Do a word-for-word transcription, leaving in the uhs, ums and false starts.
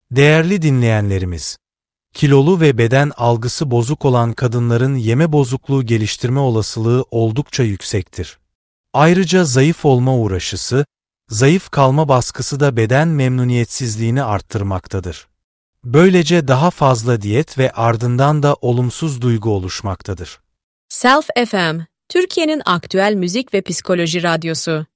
Değerli dinleyenlerimiz, kilolu ve beden algısı bozuk olan kadınların yeme bozukluğu geliştirme olasılığı oldukça yüksektir. Ayrıca zayıf olma uğraşısı, zayıf kalma baskısı da beden memnuniyetsizliğini arttırmaktadır. Böylece daha fazla diyet ve ardından da olumsuz duygu oluşmaktadır. Self F M, Türkiye'nin aktüel müzik ve psikoloji radyosu.